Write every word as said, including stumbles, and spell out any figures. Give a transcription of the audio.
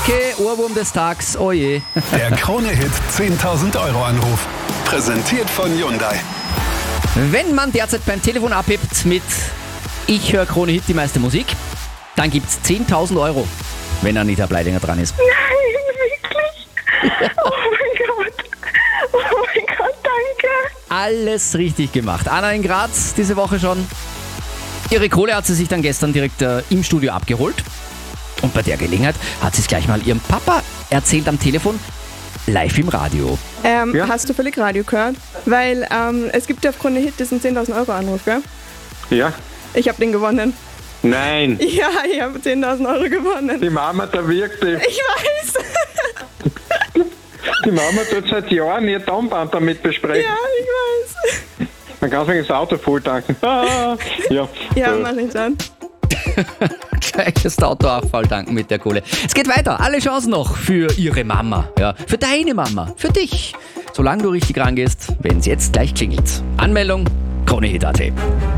Okay, Ohrwurm des Tags, oh je. Der Krone-Hit zehntausend Euro Anruf. Präsentiert von Hyundai. Wenn man derzeit beim Telefon abhebt mit Ich höre Krone Hit, die meiste Musik, dann gibt's zehntausend Euro, wenn Anita Bleidinger dran ist. Nein, wirklich? Oh mein Gott. Oh mein Gott, danke. Alles richtig gemacht. Anna in Graz diese Woche schon. Ihre Kohle hat sie sich dann gestern direkt äh, im Studio abgeholt. Und bei der Gelegenheit hat sie es gleich mal ihrem Papa erzählt am Telefon, live im Radio. Ähm, Ja? Hast du völlig Radio gehört? Weil ähm, es gibt ja auf Krone Hit diesen zehntausend Euro Anruf, gell? Ja? Ich habe den gewonnen. Nein, Ja, ich habe zehntausend Euro gewonnen. die Mama da wirklich. Ich weiß. Die Mama tut seit Jahren ihr Tonband damit besprechen. Ja, ich weiß. Man kann sich das Auto voll tanken. Ah, ja, Ja, äh, mach ich dann. Gleich das Auto auch voll tanken mit der Kohle. Es geht weiter. Alle Chancen noch für ihre Mama. Ja, für deine Mama. Für dich. Solange du richtig rangehst, wenn es jetzt gleich klingelt. Anmeldung, Krone Hit punkt at.